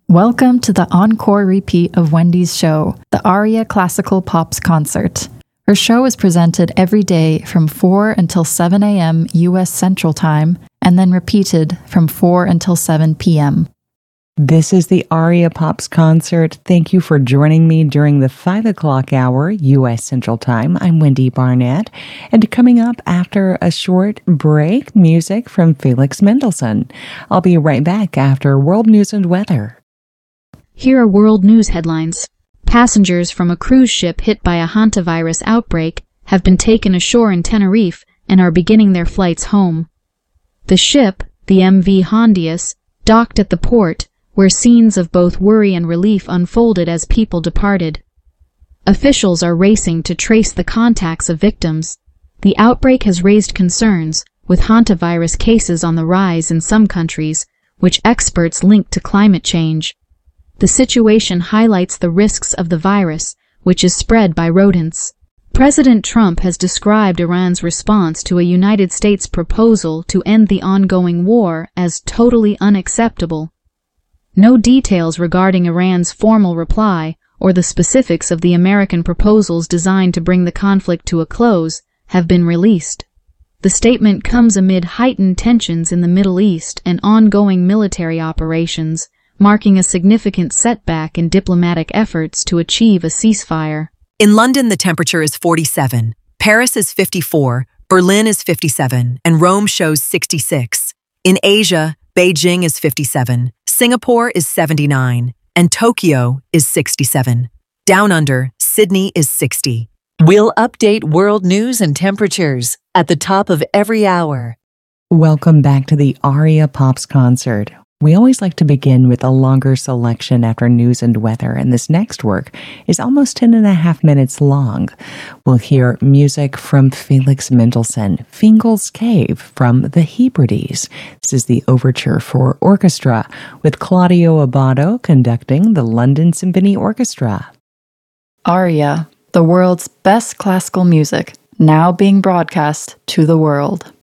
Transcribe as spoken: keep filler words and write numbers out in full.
Welcome to the encore repeat of Wendy's show, the Aria Classical Pops Concert. Her show is presented every day from four until seven a.m. U S Central Time, and then repeated from four until seven p.m. This is the Aria Pops Concert. Thank you for joining me during the five o'clock hour U S Central Time. I'm Wendy Barnett, and coming up after a short break, music from Felix Mendelssohn. I'll be right back after World News and Weather. Here are world news headlines. Passengers from a cruise ship hit by a hantavirus outbreak have been taken ashore in Tenerife and are beginning their flights home. The ship, the M V Hondius, docked at the port, where scenes of both worry and relief unfolded as people departed. Officials are racing to trace the contacts of victims. The outbreak has raised concerns, with hantavirus cases on the rise in some countries, which experts link to climate change. The situation highlights the risks of the virus, which is spread by rodents. President Trump has described Iran's response to a United States proposal to end the ongoing war as totally unacceptable. No details regarding Iran's formal reply or the specifics of the American proposals designed to bring the conflict to a close have been released. The statement comes amid heightened tensions in the Middle East and ongoing military operations, marking a significant setback in diplomatic efforts to achieve a ceasefire. In London, the temperature is forty-seven, Paris is fifty-four, Berlin is fifty-seven, and Rome shows sixty-six. In Asia, Beijing is fifty-seven, Singapore is seventy-nine, and Tokyo is sixty-seven. Down under, Sydney is sixty. We'll update world news and temperatures at the top of every hour. Welcome back to the Aria Pops Concert. We always like to begin with a longer selection after news and weather, and this next work is almost ten and a half minutes long. We'll hear music from Felix Mendelssohn, Fingal's Cave from the Hebrides. This is the overture for orchestra, with Claudio Abbado conducting the London Symphony Orchestra. Aria, the world's best classical music, now being broadcast to the world.